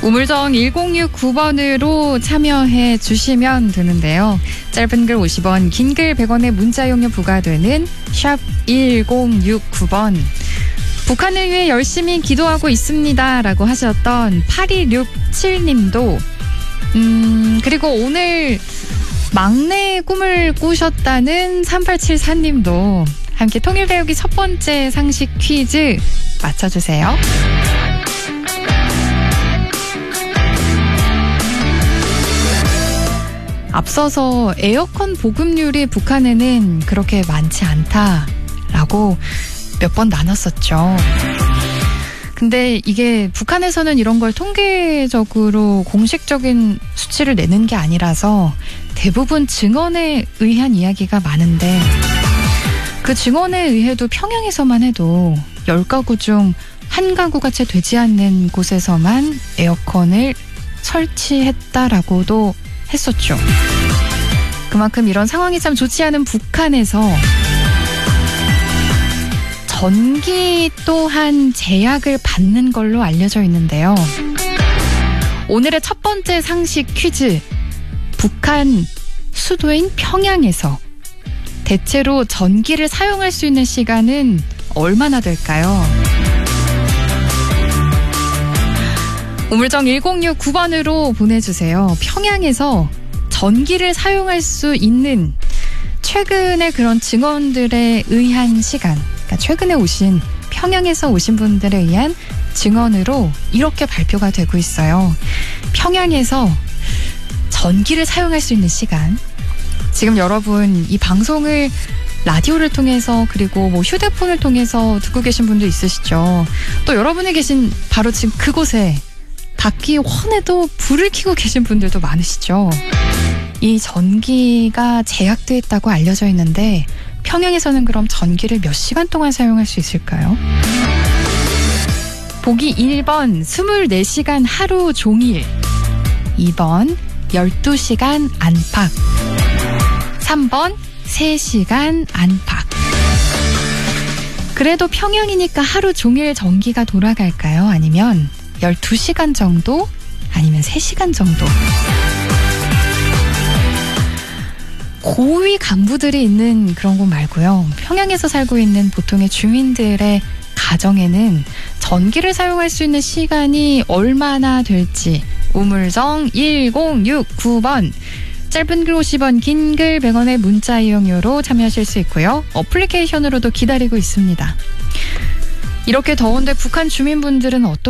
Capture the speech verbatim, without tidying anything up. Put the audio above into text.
우물정 일공육구 번으로 참여해 주시면 되는데요. 짧은 글 오십 원, 긴 글 백 원의 문자 이용료 부과되는 샵 일공육구 번. 북한을 위해 열심히 기도하고 있습니다 라고 하셨던 팔이육칠 님도 음 그리고 오늘 막내의 꿈을 꾸셨다는 삼팔칠사 님도 함께 통일 배우기 첫 번째 상식 퀴즈 맞춰주세요. 앞서서 에어컨 보급률이 북한에는 그렇게 많지 않다라고 몇 번 나눴었죠. 근데 이게 북한에서는 이런 걸 통계적으로 공식적인 수치를 내는 게 아니라서 대부분 증언에 의한 이야기가 많은데 그 증언에 의해도 평양에서만 해도 열 가구 중 한 가구가 채 되지 않는 곳에서만 에어컨을 설치했다라고도 했었죠. 그만큼 이런 상황이 참 좋지 않은 북한에서 전기 또한 제약을 받는 걸로 알려져 있는데요. 오늘의 첫 번째 상식 퀴즈. 북한 수도인 평양에서 대체로 전기를 사용할 수 있는 시간은 얼마나 될까요? 우물정 일공육구 번으로 보내주세요. 평양에서 전기를 사용할 수 있는 최근의 그런 증언들에 의한 시간, 그러니까 최근에 오신 평양에서 오신 분들에 의한 증언으로 이렇게 발표가 되고 있어요. 평양에서 전기를 사용할 수 있는 시간. 지금 여러분 이 방송을 라디오를 통해서 그리고 뭐 휴대폰을 통해서 듣고 계신 분도 있으시죠. 또 여러분이 계신 바로 지금 그곳에 밖이 훤해도 불을 켜고 계신 분들도 많으시죠. 이 전기가 제약되어 있다고 알려져 있는데 평양에서는 그럼 전기를 몇 시간 동안 사용할 수 있을까요? 보기 일 번 이십사 시간 하루 종일, 이 번 열두 시간 안팎, 삼 번 세 시간 안팎. 그래도 평양이니까 하루 종일 전기가 돌아갈까요? 아니면 열두 시간 정도? 아니면 세 시간 정도? 고위 간부들이 있는 그런 곳 말고요. 평양에서 살고 있는 보통의 주민들의 가정에는 전기를 사용할 수 있는 시간이 얼마나 될지 우물정 일공육구 번 짧은 글 오십 원, 긴 글 백 원의 문자 이용료로 참여하실 수 있고요. 어플리케이션으로도 기다리고 있습니다. 이렇게 더운데 북한 주민분들은 어떻게